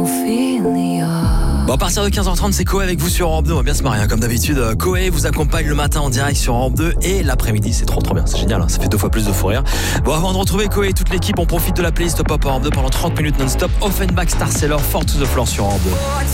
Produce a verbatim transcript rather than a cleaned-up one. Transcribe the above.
Bon, à partir de quinze heures trente, c'est Coé avec vous sur Europe deux. On va bien se marier, hein, comme d'habitude. Coé vous accompagne le matin en direct sur Europe deux et l'après-midi. C'est trop trop bien, c'est génial, hein, ça fait deux fois plus de fou rire. Bon, avant de retrouver Coé et toute l'équipe, on profite de la playlist Pop Europe deux pendant trente minutes non-stop. Offenbach, Star Sailor, Fort to the Floor sur Europe deux.